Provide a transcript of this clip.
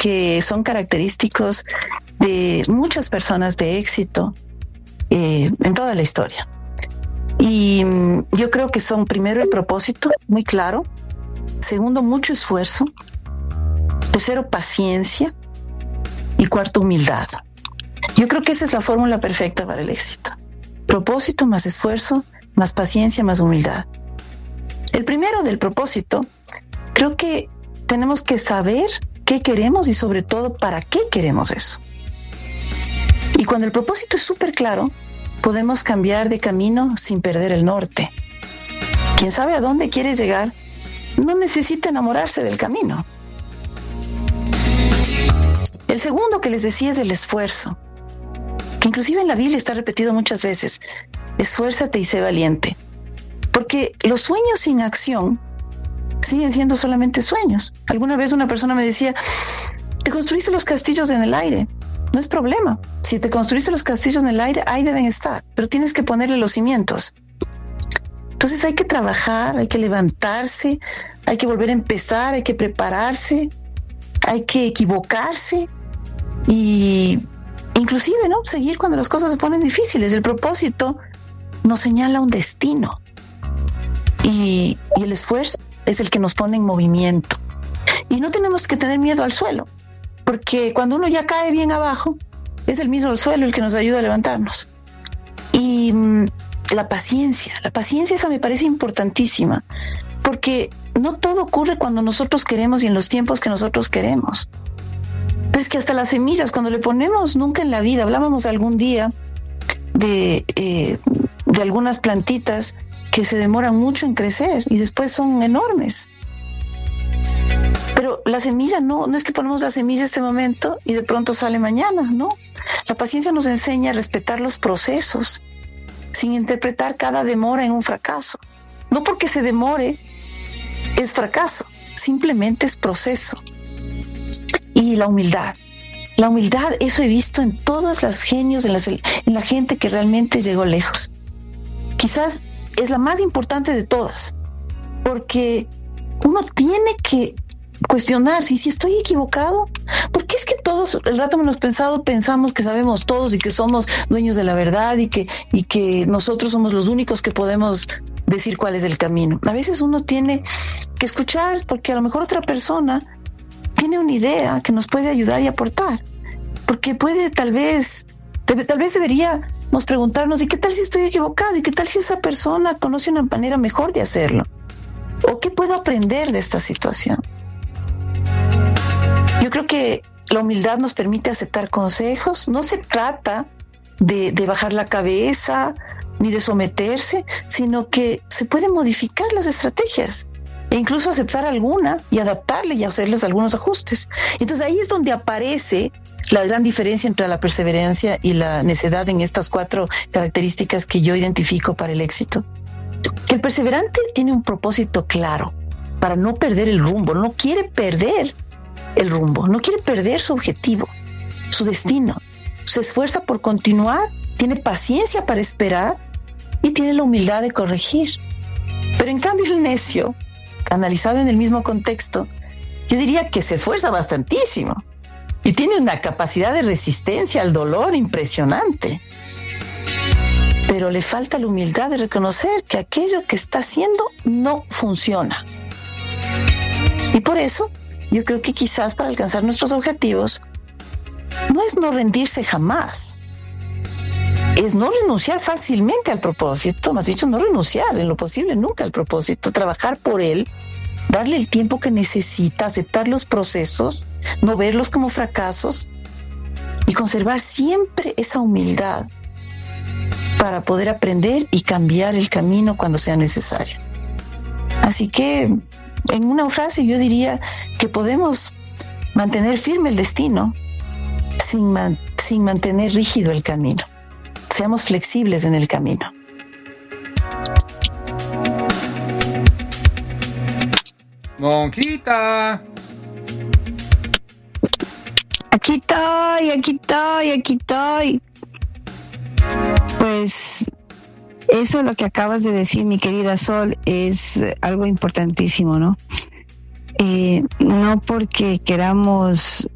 que son característicos de muchas personas de éxito en toda la historia. Y yo creo que son, primero, el propósito, muy claro. Segundo, mucho esfuerzo. Tercero, paciencia. Y cuarto, humildad. Yo creo que esa es la fórmula perfecta para el éxito. Propósito más esfuerzo, más paciencia, más humildad. El primero, del propósito, creo que tenemos que saber qué queremos y sobre todo para qué queremos eso. Y cuando el propósito es súper claro, podemos cambiar de camino sin perder el norte. Quien sabe a dónde quiere llegar no necesita enamorarse del camino. El segundo que les decía es el esfuerzo, que inclusive en la Biblia está repetido muchas veces. Esfuérzate y sé valiente. Porque los sueños sin acción siguen siendo solamente sueños. Alguna vez una persona me decía, te construiste los castillos en el aire. No es problema. Si te construiste los castillos en el aire, ahí deben estar, pero tienes que ponerle los cimientos. Entonces hay que trabajar, hay que levantarse, hay que volver a empezar, hay que prepararse, hay que equivocarse y inclusive, ¿no?, seguir cuando las cosas se ponen difíciles. El propósito nos señala un destino y el esfuerzo es el que nos pone en movimiento. Y no tenemos que tener miedo al suelo, porque cuando uno ya cae bien abajo, es el mismo suelo el que nos ayuda a levantarnos. Y la paciencia esa me parece importantísima, porque no todo ocurre cuando nosotros queremos y en los tiempos que nosotros queremos. Pero es que hasta las semillas, cuando le ponemos, nunca en la vida, hablábamos algún día de algunas plantitas que se demoran mucho en crecer y después son enormes. Pero la semilla no es que ponemos la semilla este momento y de pronto sale mañana, no. La paciencia nos enseña a respetar los procesos sin interpretar cada demora en un fracaso. No porque se demore es fracaso, simplemente es proceso. Y la humildad, eso he visto en todos los genios, en la gente que realmente llegó lejos. Quizás es la más importante de todas, porque uno tiene que cuestionar si estoy equivocado, porque es que todos el rato hemos pensamos que sabemos todos y que somos dueños de la verdad y que nosotros somos los únicos que podemos decir cuál es el camino. A veces uno tiene que escuchar, porque a lo mejor otra persona tiene una idea que nos puede ayudar y aportar, porque tal vez deberíamos preguntarnos, ¿y qué tal si estoy equivocado? ¿Y qué tal si esa persona conoce una manera mejor de hacerlo? ¿O qué puedo aprender de esta situación? Yo creo que la humildad nos permite aceptar consejos. No se trata de bajar la cabeza ni de someterse, sino que se pueden modificar las estrategias e incluso aceptar alguna y adaptarle y hacerles algunos ajustes. Entonces ahí es donde aparece la gran diferencia entre la perseverancia y la necedad en estas 4 características que yo identifico para el éxito. Que el perseverante tiene un propósito claro para no perder el rumbo, no quiere perder el rumbo, no quiere perder su objetivo, su destino. Se esfuerza por continuar, tiene paciencia para esperar y tiene la humildad de corregir. Pero en cambio el necio, analizado en el mismo contexto, yo diría que se esfuerza bastantísimo y tiene una capacidad de resistencia al dolor impresionante. Pero le falta la humildad de reconocer que aquello que está haciendo no funciona. Y por eso, yo creo que quizás para alcanzar nuestros objetivos, no es no rendirse jamás, es no renunciar fácilmente al propósito, más dicho, no renunciar en lo posible nunca al propósito, trabajar por él, darle el tiempo que necesita, aceptar los procesos, no verlos como fracasos y conservar siempre esa humildad para poder aprender y cambiar el camino cuando sea necesario. Así que, en una frase, yo diría que podemos mantener firme el destino sin mantener rígido el camino. Seamos flexibles en el camino. Monjita. Aquí estoy. Pues eso, lo que acabas de decir, mi querida Sol, es algo importantísimo, ¿no? No porque queramos